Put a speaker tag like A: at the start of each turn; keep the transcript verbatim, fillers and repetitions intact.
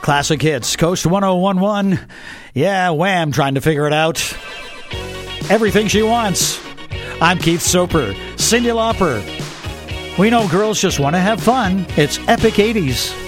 A: Classic hits, Coast one oh one one. Yeah, Wham, trying to figure it out. Everything She Wants. I'm Keith Soper. Cyndi Lauper. We know girls just want to have fun. It's Epic eighties.